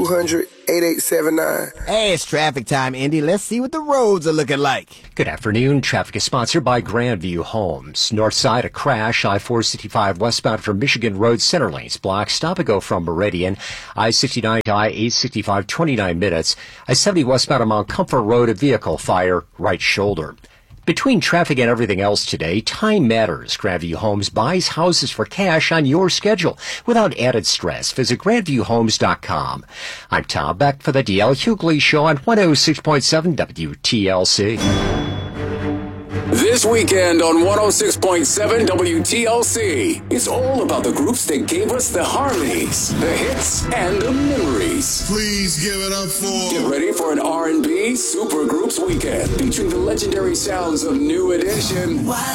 888-200-8879. Hey, it's traffic time, Indy. Let's see what the roads are looking like. Good afternoon. Traffic is sponsored by Grandview Homes. North side, a crash. I-465 westbound from Michigan Road, center lanes blocked. Stop and go from Meridian. I-69 to I-865, 29 minutes. I-70 westbound on Mount Comfort Road, a vehicle fire, right shoulder. Between traffic and everything else today, time matters. Grandview Homes buys houses for cash on your schedule without added stress. Visit grandviewhomes.com. I'm Tom Beck for the DL Hughley Show on 106.7 WTLC. This weekend on 106.7 WTLC, it's all about the groups that gave us the harmonies, the hits, and the memories. Please give it up for... Get ready for an R&B Supergroups weekend featuring the legendary sounds of New Edition.